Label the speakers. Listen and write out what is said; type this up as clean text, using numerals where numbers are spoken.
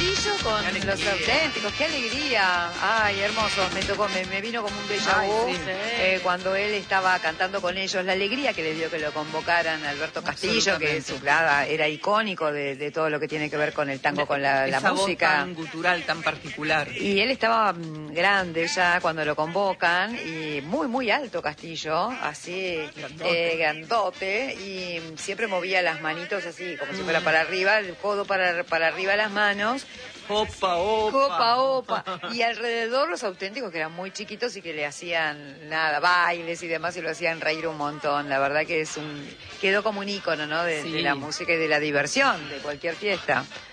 Speaker 1: Castillo con Los Auténticos, qué alegría. Ay, hermoso, me vino como un déjà vu cuando él estaba cantando con ellos, la alegría que le dio que lo convocaran Alberto Castillo, que su nada era icónico de todo lo que tiene que ver con el tango, con la
Speaker 2: esa
Speaker 1: música.
Speaker 2: Voz tan gutural, tan particular.
Speaker 1: Y él estaba grande ya cuando lo convocan, y muy alto Castillo, así grandote, y siempre movía las manitos así, como si fuera para arriba, el codo para arriba las manos.
Speaker 2: Opa, opa.
Speaker 1: Opa. Y alrededor Los Auténticos, que eran muy chiquitos y que le hacían bailes y demás, y lo hacían reír un montón. La verdad que quedó como un ícono, ¿no? De la música y de la diversión, de cualquier fiesta.